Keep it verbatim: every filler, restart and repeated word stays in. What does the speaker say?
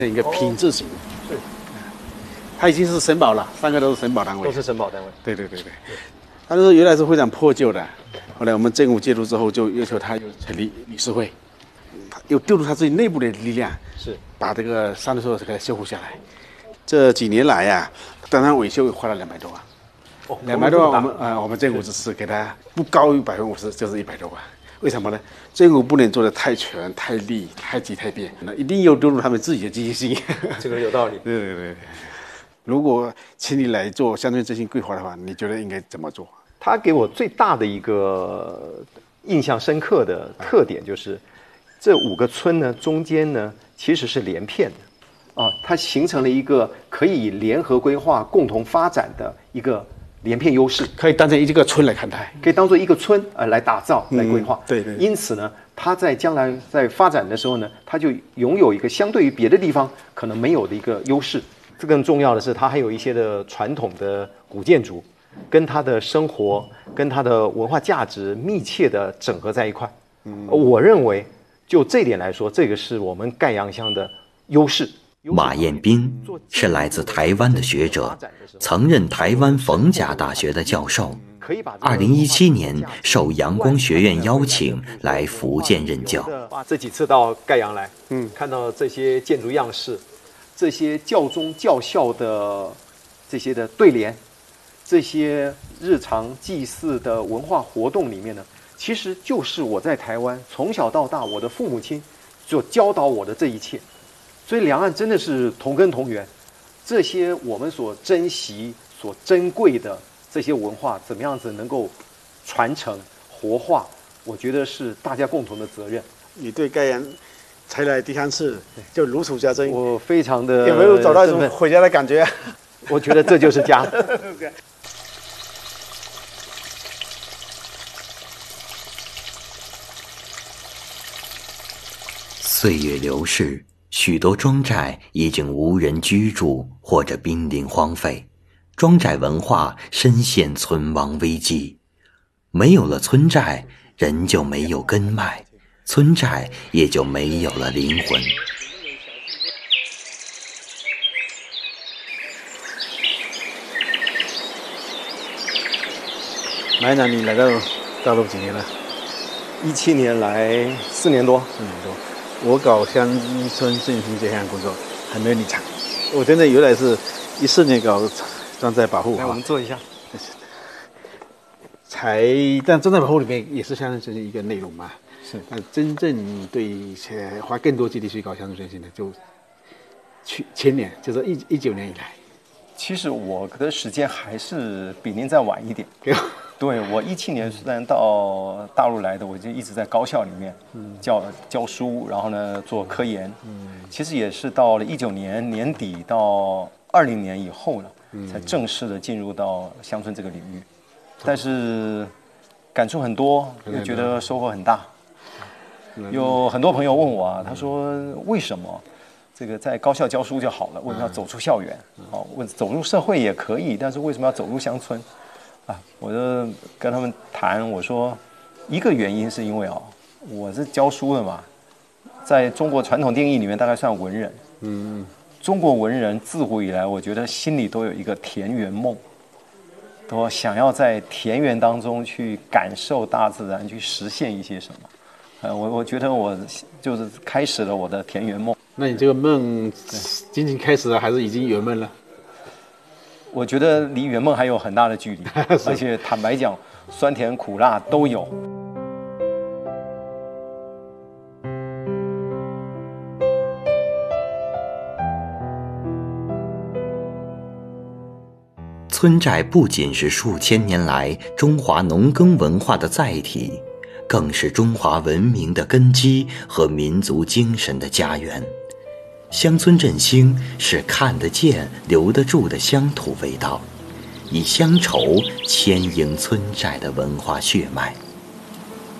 一个品质型， 是， 它已经是省保了，三个都是省保单位， 都是省保单位。 对对对对。但是原来是非常破旧的，后来我们政府介入之后，就要求他又成立理事会，又丢入他自己内部的力量， 是把这个三轮车给它修复下来。这几年来呀、啊，单单维修花了两百多万。 哦， 两百多万，我们啊、呃，我们政府只是给他不高于百分之五十，就是一百多万。为什么呢？政府不能做的太全、太利、太急、太变，那一定要丢入他们自己的积极性。 这个有道理。 对对对。如果请你来做乡村振兴规划的话，你觉得应该怎么做？ 他给我最大的一个印象深刻的特点就是，这五个村呢中间呢其实是连片的，啊，它形成了一个可以联合规划、共同发展的一个连片优势， 可以当成一个村来看待， 可以当做一个村呃来打造、来规划。 嗯、对, 对对。 因此呢，它在将来在发展的时候呢，它就拥有一个相对于别的地方可能没有的一个优势。这更重要的是，它还有一些的传统的古建筑，跟它的生活、跟它的文化价值密切的整合在一块。嗯，我认为就这点来说，这个是我们盖阳乡的优势。 马彦斌是来自台湾的学者，曾任台湾逢甲大学的教授。二零一七年受阳光学院邀请来福建任教。 这几次到盖阳来，嗯，看到这些建筑样式，这些教宗教校的这些的对联，这些日常祭祀的文化活动里面呢，其实就是我在台湾从小到大，我的父母亲就教导我的这一切。所以两岸真的是同根同源，这些我们所珍惜、所珍贵的这些文化，怎么样子能够传承、活化？我觉得是大家共同的责任。 你对盖阳才来第三次，就如数家珍， 我非常的有没有找到一种回家的感觉、啊？ 我觉得这就是家。 岁月流逝。许多庄寨已经无人居住或者濒临荒废，庄寨文化深陷存亡危机。没有了村寨，人就没有根脉，村寨也就没有了灵魂。 马院长，你来到大陆几年了？ 一七年来四年多， 四年多。我搞乡村振兴这项工作还没有你长，我真的原来是一四年搞庄寨保护。 来，我们坐一下。 才，但庄寨保护里面也是乡村振兴一个内容嘛。 是。 但真正对花更多精力去搞乡村振兴的，就去前年，就是一一九年以来。 其实我的时间还是比您再晚一点。对，我一七年虽然到大陆来的，我就一直在高校里面教教书，然后呢做科研。嗯，其实也是到了一九年年底到二零年以后了，才正式的进入到乡村这个领域。但是感触很多，又觉得收获很大。有很多朋友问我啊，他说为什么这个在高校教书就好了，为什么要走出校园？哦，问走入社会也可以，但是为什么要走入乡村？啊，我就跟他们谈，我说一个原因是因为哦，我是教书的嘛，在中国传统定义里面大概算文人。嗯，中国文人自古以来，我觉得心里都有一个田园梦，都想要在田园当中去感受大自然，去实现一些什么。呃，我我觉得我就是开始了我的田园梦。 那你这个梦仅仅开始了，还是已经圆梦了？ 我觉得离圆梦还有很大的距离，而且坦白讲，酸甜苦辣都有。 村寨不仅是数千年来中华农耕文化的载体，更是中华文明的根基和民族精神的家园。乡村振兴是看得见、留得住的乡土味道，以乡愁牵引村寨的文化血脉。